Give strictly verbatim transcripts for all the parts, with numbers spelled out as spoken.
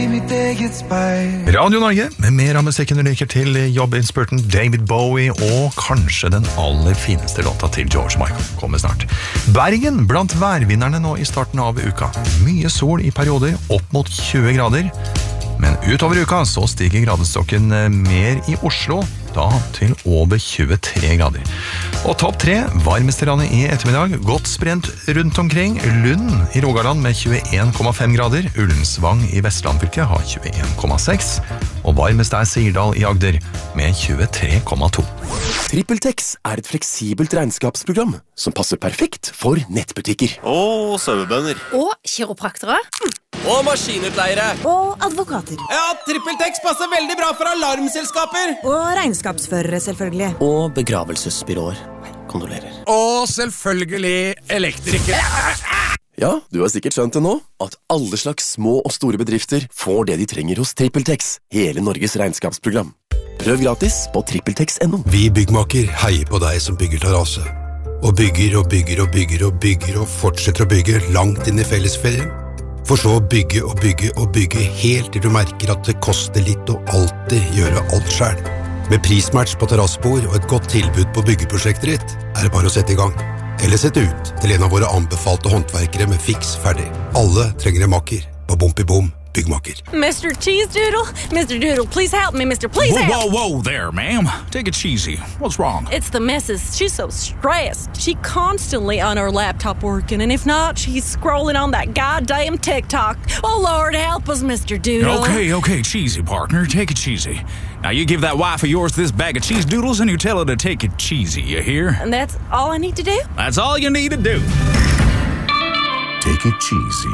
Radio Norge med mer av musikken du liker til jobbinnspurten David Bowie og kanskje den aller fineste låta til George Michael kommer snart. Bergen blant værvinnerne nå i starten av uka. Mye sol i perioder, opp mot tjue grader. Men utover uka så stiger gradestokken mer i Oslo, da til over tjuetre grader. Og topp tre, varmeste landet i ettermiddag, godt sprent rundt omkring. Lund i Rogaland med tjueen komma fem grader, Ullensvang i Vestlandfylket har tjueen komma seks, og varmest er Sirdal i Agder med tjuetre komma to. TrippelTex er et fleksibelt regnskapsprogram som passer perfekt for nettbutikker. Og sauebønder. Og kiropraktere. Og maskinutleiere. Og advokater. Ja, TrippelTex passer veldig bra for alarmselskaper. Og regnskapsførere, selvfølgelig. Og begravelsesbyråer. Kondolerer. Og selvfølgelig elektrikere. Ja, du har sikkert skjønt det nå, at alle slags små og store bedrifter får det de trenger hos TrippelTex, hele Norges regnskapsprogram. Prøv gratis på trippeltex punktum no. Vi byggmaker heier på deg som bygger terrasse. Og bygger og bygger og bygger og bygger og fortsetter å bygge langt inn i fellesferien. For så å bygge og bygge og bygge helt til du merker at det koster litt å alltid gjøre alt selv. Med prismatch på terrassebord og et godt tilbud på byggeprosjektet ditt, er det bare å sette i gang. Eller sette ut til en av våre anbefalte håndverkere med fiks ferdig. Alle trenger en makker på Bompi Bom Byggmaker. Mister Cheese Doodle, Mister Doodle, please help me, Mister Please whoa, help. Whoa, whoa there, ma'am. Take it cheesy. What's wrong? It's the missus. She's so stressed. She constantly on her laptop working, and if not, she's scrolling on that goddamn TikTok. Oh, Lord, help us, Mister Doodle. Okay, okay, cheesy, partner. Take it cheesy. Now, you give that wife of yours this bag of cheese doodles, and you tell her to take it cheesy, you hear? And that's all I need to do? That's all you need to do. Take it cheesy.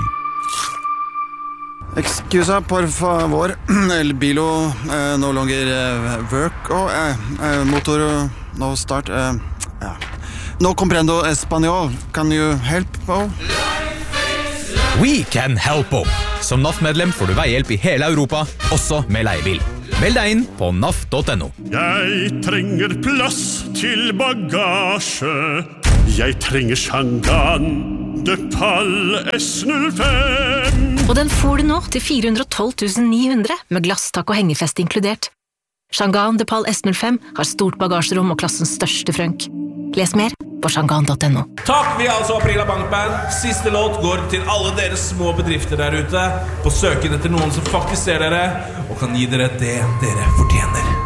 Excusa, por favor. El bilo eh, no longer eh, work. Oh, eh, eh, motor no start. Eh, ja. No comprendo español. Can you help? Oh? We can help. Som N A F-medlem får du veihjelp i hele Europa, også med leiebil. Meld deg inn på N A F punktum no. Jeg trenger plass til bagasje. Jeg trenger Shangan de Pal S null fem. Og den får du nå til fire hundre og tolv tusen ni hundre med glasstak og hengefest inkludert. Shangan de Pal S null fem har stort bagasjerom og klassens største frønk. Les mer på shangan punktum no. Takk, vi er altså Aprila Bankband. Siste låt går til alle dere små bedrifter der ute på søken etter noen som faktisk ser dere og kan gi dere det dere fortjener.